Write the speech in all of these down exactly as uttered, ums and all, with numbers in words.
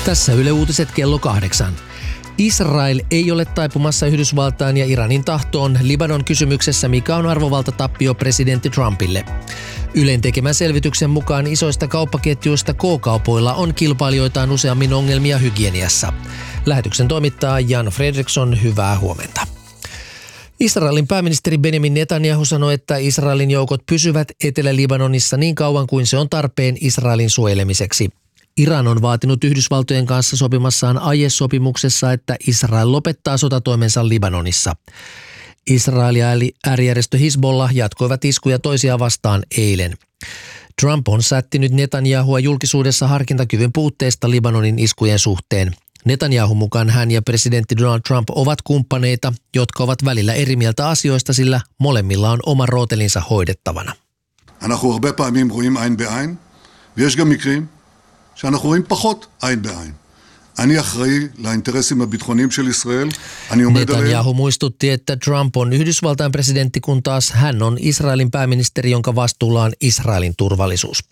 Tässä Yle Uutiset kello kahdeksan. Israel ei ole taipumassa Yhdysvaltain ja Iranin tahtoon Libanon kysymyksessä, mikä on arvovaltatappio presidentti Trumpille. Ylen tekemän selvityksen mukaan isoista kauppaketjuista K-kaupoilla on kilpailijoitaan useammin ongelmia hygieniassa. Lähetyksen toimittaa Jan Fredriksson, hyvää huomenta. Israelin pääministeri Benjamin Netanyahu sanoi, että Israelin joukot pysyvät Etelä-Libanonissa niin kauan kuin se on tarpeen Israelin suojelemiseksi. Iran on vaatinut Yhdysvaltojen kanssa sopimassaan aiesopimuksessa, että Israel lopettaa sotatoimensa Libanonissa. Israel ja äärijärjestö Hizbollah jatkoivat iskuja toisiaan vastaan eilen. Trump on sättinyt Netanyahua julkisuudessa harkintakyvyn puutteesta Libanonin iskujen suhteen. Netanyahun mukaan hän ja presidentti Donald Trump ovat kumppaneita, jotka ovat välillä eri mieltä asioista, sillä molemmilla on oma rootelinsa hoidettavana. אנחנו הרבה פעמים רואים עין בעין, ויש גם מקרים שאנחנו רואים פחות עין בעין. אני אחראי לאינטרסים הביטחוניים של ישראל. אני עומד עליהם. Netanyahu muistutti, että Trump on Yhdysvaltain presidentti, kun taas hän on Israelin pääministeri, jonka vastuulla on Israelin turvallisuus.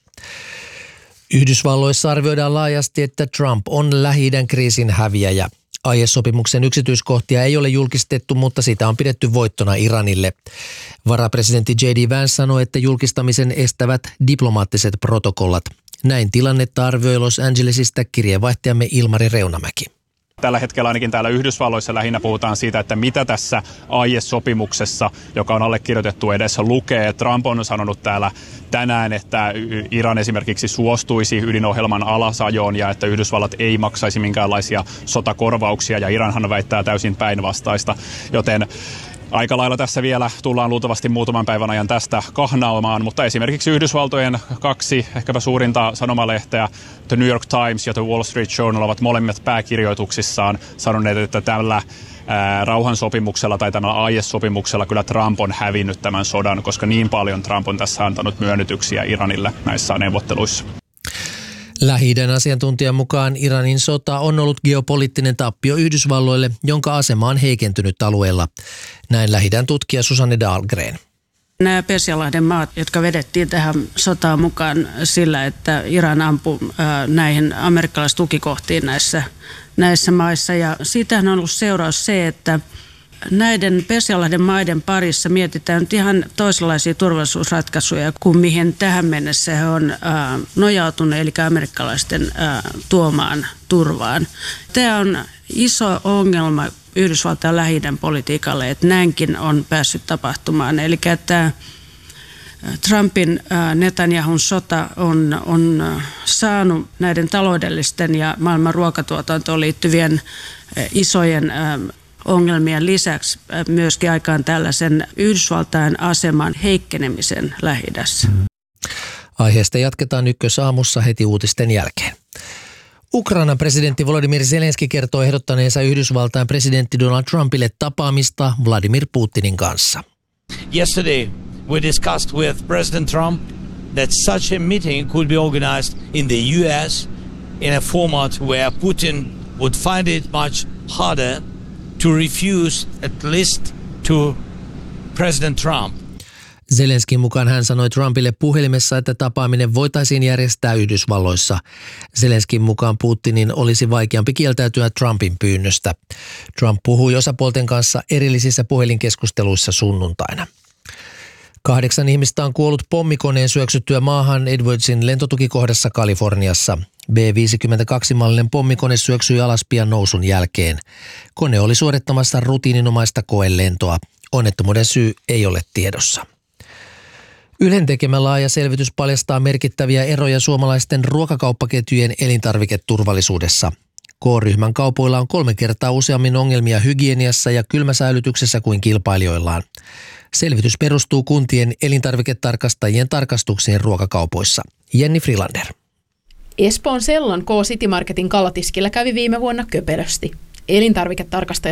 Yhdysvalloissa arvioidaan laajasti, että Trump on Lähi-idän kriisin häviäjä. Aiesopimuksen yksityiskohtia ei ole julkistettu, mutta sitä on pidetty voittona Iranille. Varapresidentti J D Vance sanoi, että julkistamisen estävät diplomaattiset protokollat. Näin tilannetta arvioi Los Angelesista kirjeenvaihtajamme Ilmari Reunamäki. Tällä hetkellä ainakin täällä Yhdysvalloissa lähinnä puhutaan siitä, että mitä tässä aiesopimuksessa, joka on allekirjoitettu edessä, lukee. Trump on sanonut täällä tänään, että Iran esimerkiksi suostuisi ydinohjelman alasajoon ja että Yhdysvallat ei maksaisi minkäänlaisia sotakorvauksia, ja Iranhan väittää täysin päinvastaista, joten aika lailla tässä vielä tullaan luultavasti muutaman päivän ajan tästä kahnaamaan, mutta esimerkiksi Yhdysvaltojen kaksi ehkäpä suurinta sanomalehteä, The New York Times ja The Wall Street Journal, ovat molemmat pääkirjoituksissaan sanoneet, että tällä ää, rauhansopimuksella tai tällä aiesopimuksella kyllä Trump on hävinnyt tämän sodan, koska niin paljon Trump on tässä antanut myönnytyksiä Iranille näissä neuvotteluissa. Lähi-idän asiantuntijan mukaan Iranin sota on ollut geopoliittinen tappio Yhdysvalloille, jonka asema on heikentynyt alueella. Näin Lähi-idän tutkija Susanne Dahlgren. Nämä Persianlahden maat, jotka vedettiin tähän sotaan mukaan sillä, että Iran ampui näihin amerikkalaistukikohtiin näissä, näissä maissa. Ja siitähän on ollut seuraus se, että näiden Persianlahden maiden parissa mietitään nyt ihan toisenlaisia turvallisuusratkaisuja kuin mihin tähän mennessä he on ää, nojautunut, eli amerikkalaisten ää, tuomaan turvaan. Tämä on iso ongelma Yhdysvaltain Lähi-idän politiikalle, että näinkin on päässyt tapahtumaan. Eli että Trumpin ää, Netanyahun sota on, on saanut näiden taloudellisten ja maailman ruokatuotantoon liittyvien ää, isojen ää, ongelmien lisäksi myöskin aikaan tällaisen Yhdysvaltain aseman heikkenemisen Lähi-idässä. Aiheesta jatketaan Ykkösaamussa heti uutisten jälkeen. Ukrainan presidentti Volodymyr Zelenski kertoo ehdottaneensa Yhdysvaltain presidentti Donald Trumpille tapaamista Vladimir Putinin kanssa. Yesterday we discussed with President Trump that such a meeting could be organized in the U S in a format where Putin would find it much harder to refuse at least to President Trump. Zelenskin mukaan hän sanoi Trumpille puhelimessa, että tapaaminen voitaisiin järjestää Yhdysvalloissa. Zelenskin mukaan Putinin olisi vaikeampi kieltäytyä Trumpin pyynnöstä. Trump puhui osapuolten kanssa erillisissä puhelinkeskusteluissa sunnuntaina. Kahdeksan ihmistä on kuollut pommikoneen syöksyttyä maahan Edwardsin lentotukikohdassa Kaliforniassa. B viisikymmentäkaksi-mallinen pommikone syöksyi alas pian nousun jälkeen. Kone oli suorittamassa rutiininomaista koelentoa. Onnettomuuden syy ei ole tiedossa. Ylen tekemä laaja selvitys paljastaa merkittäviä eroja suomalaisten ruokakauppaketjujen elintarviketurvallisuudessa. K-ryhmän kaupoilla on kolme kertaa useammin ongelmia hygieniassa ja kylmäsäilytyksessä kuin kilpailijoillaan. Selvitys perustuu kuntien elintarviketarkastajien tarkastuksiin ruokakaupoissa. Jenni Frilander. Espoon Sellon K-City Marketin kalatiskillä kävi viime vuonna köperösti. Elintarviketarkastajat